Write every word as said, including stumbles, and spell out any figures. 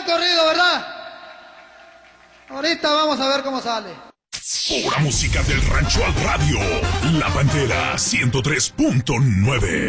corrido, ¿verdad? Ahorita vamos a ver cómo sale. Pura música del rancho al radio. La Pantera ciento tres punto nueve.